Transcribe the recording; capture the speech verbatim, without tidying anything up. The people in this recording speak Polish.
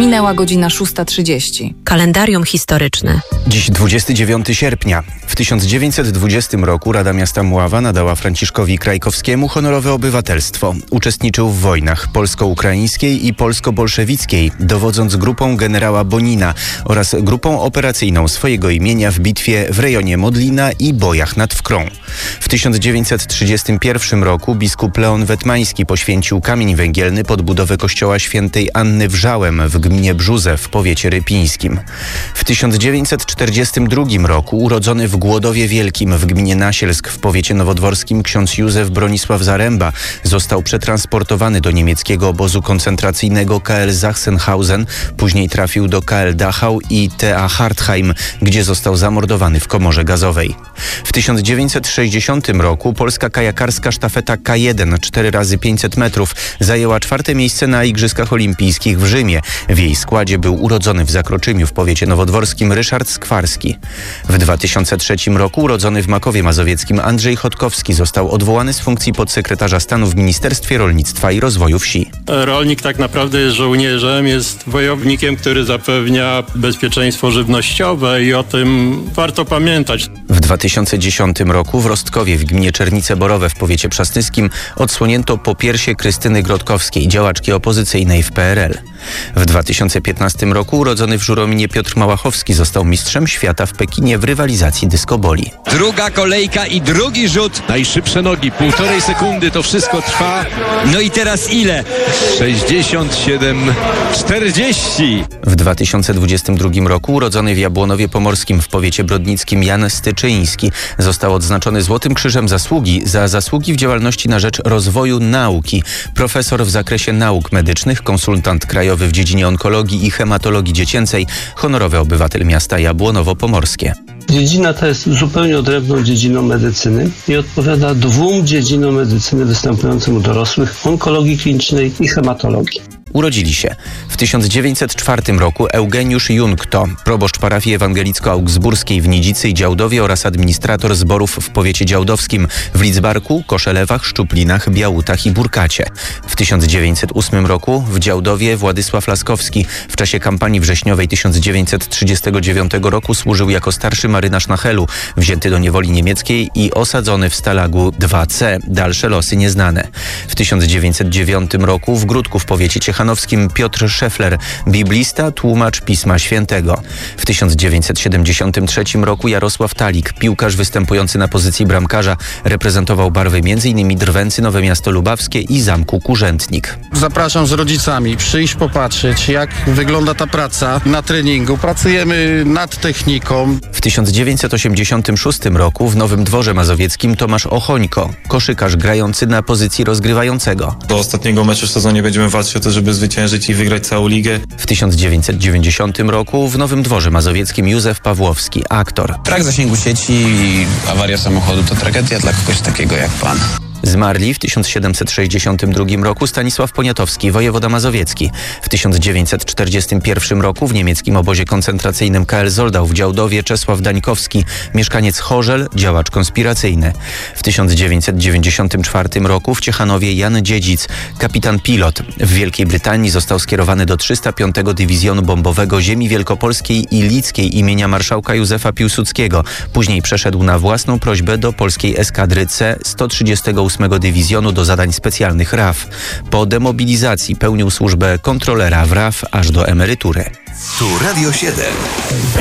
Minęła godzina szósta trzydzieści. Kalendarium historyczne. Dziś dwudziestego dziewiątego sierpnia. W tysiąc dziewięćset dwudziestym roku Rada Miasta Mława nadała Franciszkowi Krajkowskiemu honorowe obywatelstwo. Uczestniczył w wojnach polsko-ukraińskiej i polsko-bolszewickiej, dowodząc grupą generała Bonina oraz grupą operacyjną swojego imienia w bitwie w rejonie Modlina i bojach nad Wkrą. W tysiąc dziewięćset trzydziestym pierwszym roku biskup Leon Wetmański poświęcił kamień węgielny pod budowę kościoła świętej Anny w Żałem w gminie Brzóze w powiecie rypińskim. W tysiąc dziewięćset czterdziestym drugim roku urodzony w Głodowie Wielkim w gminie Nasielsk w powiecie nowodworskim ksiądz Józef Bronisław Zaręba został przetransportowany do niemieckiego obozu koncentracyjnego K L Sachsenhausen, później trafił do K L Dachau i T A Hartheim, gdzie został zamordowany w komorze gazowej. W tysiąc dziewięćset sześćdziesiątym roku polska kajakarska sztafeta K jeden cztery razy pięćset metrów zajęła czwarte miejsce na Igrzyskach Olimpijskich w Rzymie. W jej składzie był urodzony w Zakroczymiu w powiecie nowodworskim Ryszard Skwarski. W dwa tysiące trzecim roku urodzony w Makowie Mazowieckim Andrzej Chodkowski został odwołany z funkcji podsekretarza stanu w Ministerstwie Rolnictwa i Rozwoju Wsi. Rolnik tak naprawdę jest żołnierzem, jest wojownikiem, który zapewnia bezpieczeństwo żywnościowe i o tym warto pamiętać. W dwa tysiące dziesiątym roku w Rostkowie w gminie Czernice Borowe w powiecie przasnyskim odsłonięto popiersie Krystyny Grotkowskiej, działaczki opozycyjnej w P R L. W dwa tysiące piętnastym roku urodzony w Żurominie Piotr Małachowski został mistrzem świata w Pekinie w rywalizacji dyskoboli. Druga kolejka i drugi rzut. Najszybsze nogi, półtorej sekundy, to wszystko trwa. No i teraz ile? sześćdziesiąt siedem czterdzieści. W dwa tysiące dwudziestym drugim roku urodzony w Jabłonowie Pomorskim w powiecie brodnickim Jan Styczyński został odznaczony Złotym Krzyżem Zasługi za zasługi w działalności na rzecz rozwoju nauki. Profesor w zakresie nauk medycznych, konsultant krajowy w dziedzinie onkologii i hematologii dziecięcej, honorowy obywatel miasta Jabłonowo-Pomorskie. Dziedzina ta jest zupełnie odrębną dziedziną medycyny i odpowiada dwóm dziedzinom medycyny występującym u dorosłych: onkologii klinicznej i hematologii. Urodzili się w tysiąc dziewięćset czwartym roku Eugeniusz Junkto, proboszcz parafii ewangelicko-augsburskiej w Nidzicy i Działdowie oraz administrator zborów w powiecie działdowskim w Lidzbarku, Koszelewach, Szczuplinach, Białutach i Burkacie. W tysiąc dziewięćset ósmym roku w Działdowie Władysław Laskowski w czasie kampanii wrześniowej tysiąc dziewięćset trzydziestego dziewiątego roku służył jako starszy marynarz na Helu, wzięty do niewoli niemieckiej i osadzony w Stalagu dwa C. Dalsze losy nieznane. W tysiąc dziewięćset dziewiątym roku w Gródku w powiecie ciechanowskim Piotr Szefler, biblista, tłumacz Pisma Świętego. W tysiąc dziewięćset siedemdziesiątym trzecim roku Jarosław Talik, piłkarz występujący na pozycji bramkarza, reprezentował barwy m.in. Drwęcy, Nowe Miasto Lubawskie i Zamku Kurzętnik. Zapraszam z rodzicami, przyjść popatrzeć, jak wygląda ta praca na treningu. Pracujemy nad techniką. W tysiąc dziewięćset osiemdziesiątym szóstym roku w Nowym Dworze Mazowieckim Tomasz Ochońko, koszykarz grający na pozycji rozgrywającego. Do ostatniego meczu w sezonie będziemy walczyć o to, żeby zwyciężyć i wygrać całą ligę. W tysiąc dziewięćset dziewięćdziesiątym roku w Nowym Dworze Mazowieckim Józef Pawłowski, aktor. Brak zasięgu sieci i awaria samochodu to tragedia dla kogoś takiego jak pan. Zmarli w tysiąc siedemset sześćdziesiątym drugim roku Stanisław Poniatowski, wojewoda mazowiecki. W tysiąc dziewięćset czterdziestym pierwszym roku w niemieckim obozie koncentracyjnym K L Zoldau w Działdowie Czesław Dańkowski, mieszkaniec Chorzel, działacz konspiracyjny. W tysiąc dziewięćset dziewięćdziesiątym czwartym roku w Ciechanowie Jan Dziedzic, kapitan pilot. W Wielkiej Brytanii został skierowany do trzysta piątego Dywizjonu Bombowego Ziemi Wielkopolskiej i Lickiej imienia marszałka Józefa Piłsudskiego. Później przeszedł na własną prośbę do polskiej eskadry C sto trzydziestego ósmego Dywizjonu do zadań specjalnych R A F. Po demobilizacji pełnił służbę kontrolera w R A F aż do emerytury. Tu Radio siedem.